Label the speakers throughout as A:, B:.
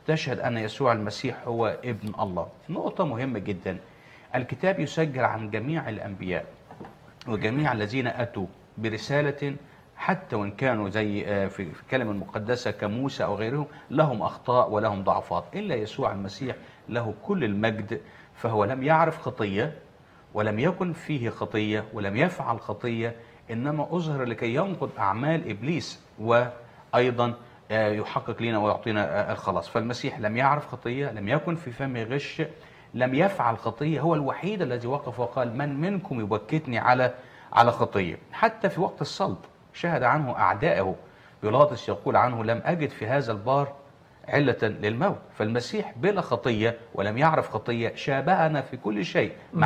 A: تشهد أن يسوع المسيح هو ابن الله. نقطة مهمة جدا، الكتاب يسجل عن جميع الأنبياء وجميع الذين أتوا برسالة، حتى وإن كانوا زي في الكلمة المقدسة كموسى أو غيرهم لهم أخطاء ولهم ضعفات، إلا يسوع المسيح له كل المجد، فهو لم يعرف خطية ولم يكن فيه خطية ولم يفعل خطية، إنما أظهر لكي ينقض أعمال إبليس وأيضا يحقق لنا ويعطينا الخلاص. فالمسيح لم يعرف خطية، لم يكن في فمه غش، لم يفعل خطية، هو الوحيد الذي وقف وقال من منكم يبكتني على خطية. حتى في وقت الصلب شهد عنه أعدائه، بيلاطس يقول عنه لم أجد في هذا البار علة للموت. فالمسيح بلا خطية ولم يعرف خطية، شابهنا في كل شيء ما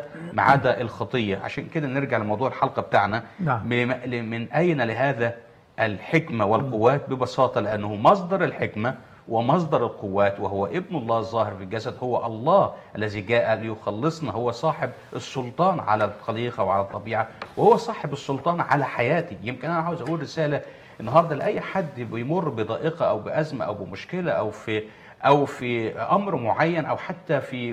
A: عدا الخطية. عشان كده نرجع لموضوع الحلقة بتاعنا.
B: نعم.
A: من أين لهذا الحكمة والقوات؟ ببساطة لأنه مصدر الحكمة ومصدر القوات وهو ابن الله الظاهر في الجسد، هو الله الذي جاء ليخلصنا، هو صاحب السلطان على الخليقة وعلى الطبيعة، وهو صاحب السلطان على حياتي. يمكن أنا عاوز أقول رسالة النهاردة لأي حد بيمر بضائقة أو بأزمة أو بمشكلة أو في أمر معين، أو حتى في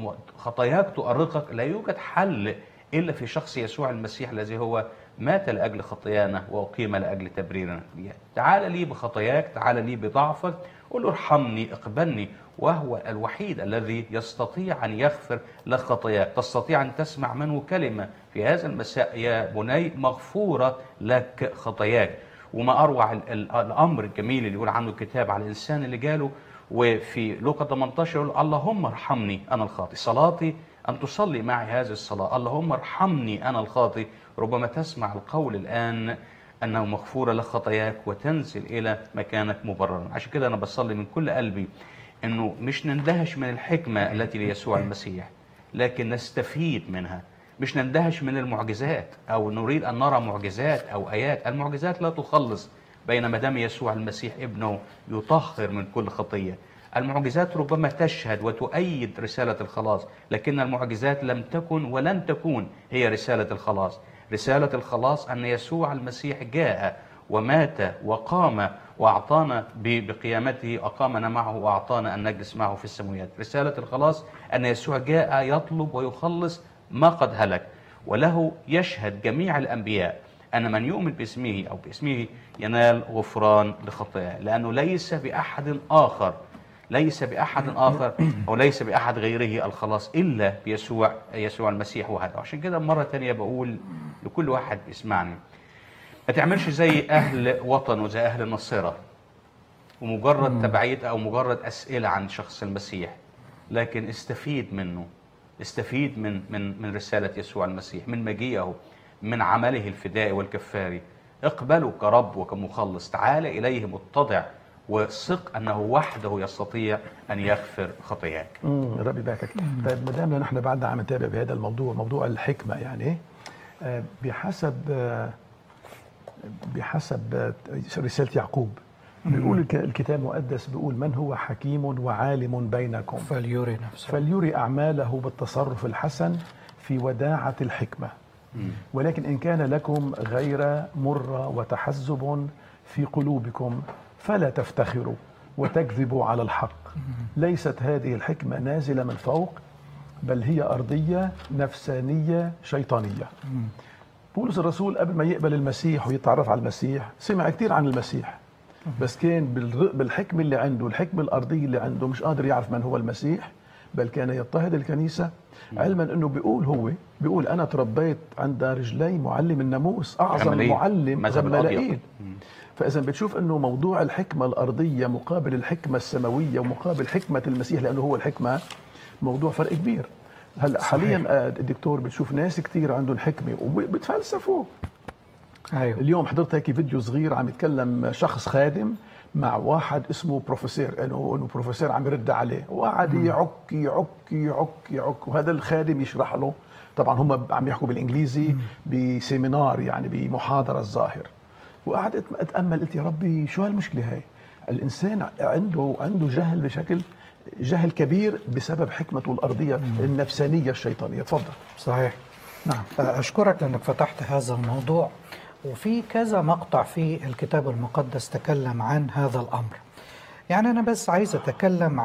A: خطاياك تؤرقك، لا يوجد حل إلا في شخص يسوع المسيح الذي هو مات لأجل خطايانا وأقيم لأجل تبريرنا. تعال لي بخطاياك، تعال لي بضعفك، قل له ارحمني، اقبلني، وهو الوحيد الذي يستطيع أن يغفر لك خطاياك. تستطيع أن تسمع منه كلمة في هذا المساء، يا بني مغفورة لك خطاياك. وما أروع الأمر الجميل اللي يقول عنه الكتاب على الإنسان اللي جاله، وفي لوقا 18 يقول اللهم ارحمني أنا الخاطئ. صلاتي أن تصلي معي هذه الصلاة، اللهم ارحمني أنا الخاطئ. ربما تسمع القول الآن أنه مغفورة لك خطاياك وتنزل إلى مكانك مبررا. عشان كده أنا بصلي من كل قلبي أنه مش نندهش من الحكمة التي ليسوع المسيح، لكن نستفيد منها. مش نندهش من المعجزات أو نريد أن نرى معجزات أو آيات. المعجزات لا تخلص، بينما دم يسوع المسيح ابنه يطهر من كل خطية. المعجزات ربما تشهد وتؤيد رسالة الخلاص، لكن المعجزات لم تكن ولن تكون هي رسالة الخلاص. رسالة الخلاص أن يسوع المسيح جاء ومات وقام وأعطانا بقيامته، أقامنا معه وأعطانا أن نجلس معه في السماوات. رسالة الخلاص أن يسوع جاء يطلب ويخلص ما قد هلك، وله يشهد جميع الأنبياء أن من يؤمن باسمه أو باسمه ينال غفران لخطاياه، لأنه ليس بأحد آخر أو ليس بأحد غيره الخلاص إلا بيسوع المسيح وحده. عشان كده مرة تانية بقول لكل واحد بيسمعني، ما تعملش زي أهل وطن وزي أهل النصيرة ومجرد تبعية أو مجرد أسئلة عن شخص المسيح، لكن استفيد منه، استفيد من رسالة يسوع المسيح، من مجيئه، من عمله الفدائي والكفاري. اقبله كرب وكمخلص، تعال إليه متضع وثق أنه وحده يستطيع أن يغفر خطاياك.
B: ربي يباركك. طيب ما دامنا نحن بعدنا عم نتابع بهذا الموضوع، موضوع الحكمة، يعني بحسب رسالة يعقوب بيقول الكتاب المقدس، بيقول من هو حكيم وعالم بينكم فليري أعماله بالتصرف الحسن في وداعة الحكمة، ولكن إن كان لكم غير مرة وتحزب في قلوبكم فلا تفتخروا وتكذبوا على الحق. ليست هذه الحكمة نازلة من فوق، بل هي أرضية نفسانية شيطانية. بولس الرسول قبل ما يقبل المسيح ويتعرف على المسيح سمع كتير عن المسيح، بس كان بالحكمة اللي عنده، الحكمة الأرضية اللي عنده، مش قادر يعرف من هو المسيح، بل كان يضطهد الكنيسة، علما أنه بيقول أنا تربيت عند رجلي معلم الناموس، أعظم معلم غمالائيل. فإذا بتشوف أنه موضوع الحكمة الأرضية مقابل الحكمة السماوية ومقابل حكمة المسيح، لأنه هو الحكمة، موضوع فرق كبير. هلا حاليا الدكتور بتشوف ناس كتير عندهم حكمة وبتفلسفوا.
C: أيوه.
B: اليوم حضرت هيك فيديو صغير عم يتكلم شخص خادم مع واحد اسمه بروفيسور، انه بروفيسور عم يرد عليه، وقعد يعك يعك يعك يعك، وهذا الخادم يشرح له. طبعا هم عم يحكوا بالانجليزي بسيمينار، يعني بمحاضرة الظاهر. وقعدت اتامل، قلت يا ربي شو هالمشكله هاي؟ الانسان عنده جهل بشكل جهل كبير بسبب حكمته الارضيه النفسانيه الشيطانيه. تفضل.
C: صحيح.
B: نعم.
C: اشكرك لانك فتحت هذا الموضوع، وفي كذا مقطع في الكتاب المقدس تكلم عن هذا الامر. يعني أنا بس عايز أتكلم